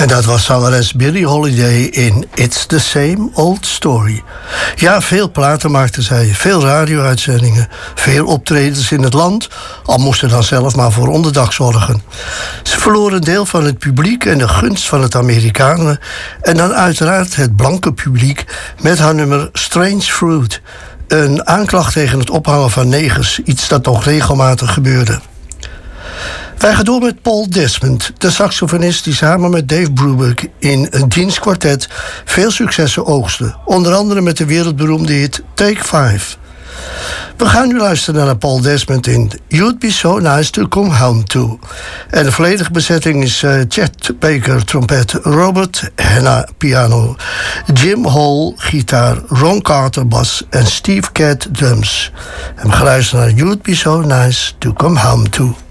En dat was zangeres Billie Holiday in It's the Same Old Story. Ja, veel platen maakte zij, veel radio-uitzendingen, veel optredens in het land, al moest ze dan zelf maar voor onderdak zorgen. Ze verloor een deel van het publiek en de gunst van het Amerikanen en dan uiteraard het blanke publiek met haar nummer Strange Fruit. Een aanklacht tegen het ophangen van negers, iets dat nog regelmatig gebeurde. Wij gaan door met Paul Desmond, de saxofonist die samen met Dave Brubeck in een dienstkwartet veel successen oogste. Onder andere met de wereldberoemde hit Take 5. We gaan nu luisteren naar Paul Desmond in You'd Be So Nice To Come Home To. En de volledige bezetting is Chet Baker trompet, Robert Hanna piano, Jim Hall gitaar, Ron Carter bas en Steve Gadd drums. En we gaan luisteren naar You'd Be So Nice To Come Home To.